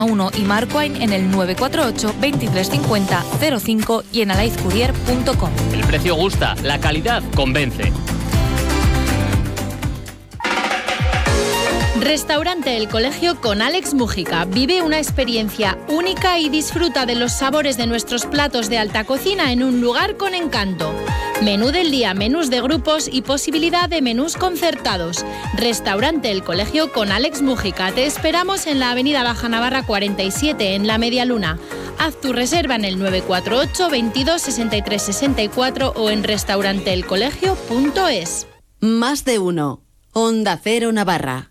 1 y Marquine en el 948 2350 05 y en alaizcourier.com. El precio gusta, la calidad convence. Restaurante El Colegio con Alex Mújica. Vive una experiencia única y disfruta de los sabores de nuestros platos de alta cocina en un lugar con encanto. Menú del día, menús de grupos y posibilidad de menús concertados. Restaurante El Colegio con Alex Mújica. Te esperamos en la avenida Baja Navarra 47 en La Media Luna. Haz tu reserva en el 948 22 63 64 o en restauranteelcolegio.es. Más de uno. Onda Cero Navarra.